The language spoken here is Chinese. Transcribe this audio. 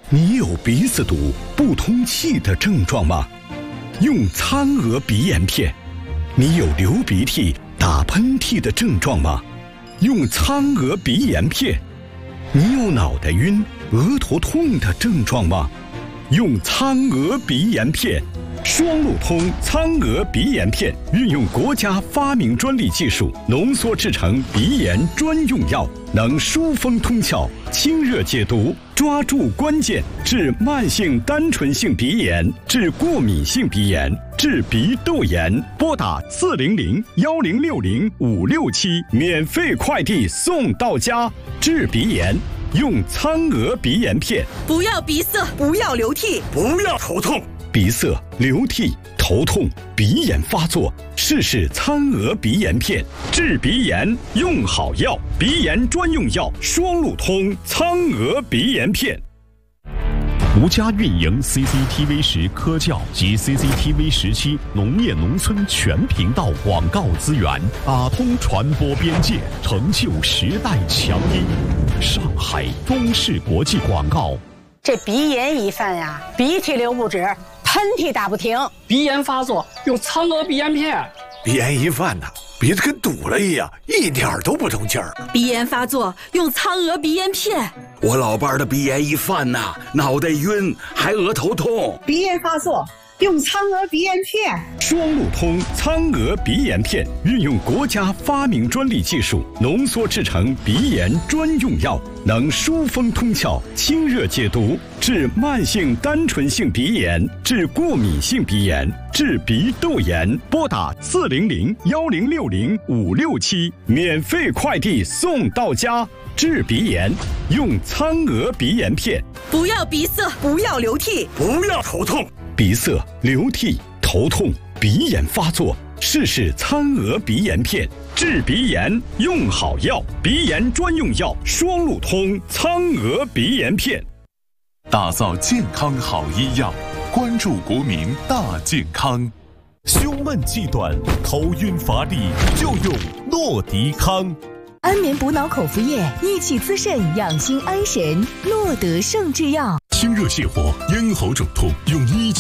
你有鼻子堵、不通气的症状吗？用苍娥鼻炎片。你有流鼻涕、打喷嚏的症状吗？用苍娥鼻炎片。你有脑袋晕、额头痛的症状吗？用苍娥鼻炎片。双路通苍娥鼻炎片运用国家发明专利技术浓缩制成鼻炎专用药，能疏风通窍、清热解毒，抓住关键，治慢性单纯性鼻炎，治过敏性鼻炎，治鼻窦炎。拨打400-1060-567，免费快递送到家。治鼻炎用苍娥鼻炎片。 不要鼻塞， 不要流涕， 不要头痛。 鼻塞、流涕、头痛、鼻炎发作，试苍娥鼻炎片。治鼻炎用好药，鼻炎专用药双路通苍娥鼻炎片。 独家运营 CCTV10科教及 CCTV17农业农村全频道广告资源，打通传播边界，成就时代强音。上海中视国际广告。 这鼻炎一犯呀，鼻涕流不止，喷嚏打不停。 鼻炎发作用苍娥鼻炎片。 鼻炎一犯鼻子跟堵了一样，一点都不通气儿。 鼻炎发作用苍娥鼻炎片。 我老伴儿的鼻炎一犯脑袋晕，还额头痛。 鼻炎发作用苍娥鼻炎片。 双路通苍娥鼻炎片运用国家发明专利技术浓缩制成鼻炎专用药，能疏风通窍、清热解毒，治慢性单纯性鼻炎，治过敏性鼻炎，治鼻窦炎。拨打400-1060-567，免费快递送到家。治鼻炎用苍娥鼻炎片。 不要鼻塞， 不要流涕， 不要头痛。 鼻塞、流涕、头痛、鼻炎发作，试苍娥鼻炎片。治鼻炎用好药，鼻炎专用药双路通苍娥鼻炎片。 打造健康好医药，关注国民大健康。 胸闷气短、头晕乏力，就用诺迪康。 安眠补脑口服液，益气滋肾，养心安神。诺德胜制药。 清热泻火、咽喉肿痛，用